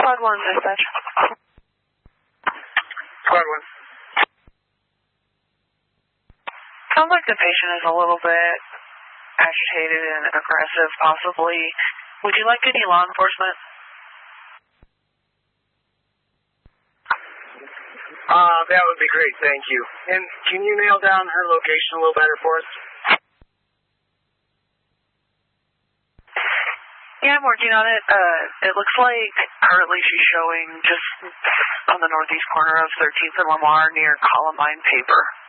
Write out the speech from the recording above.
Squad 1, dispatch. Squad 1. Sounds like the patient is a little bit agitated and aggressive, possibly. Would you like any law enforcement? That would be great, thank you. And can you nail down her location a little better for us? Yeah, I'm working on it. It looks like currently she's showing just on the northeast corner of 13th and Lamar near Columbine Paper.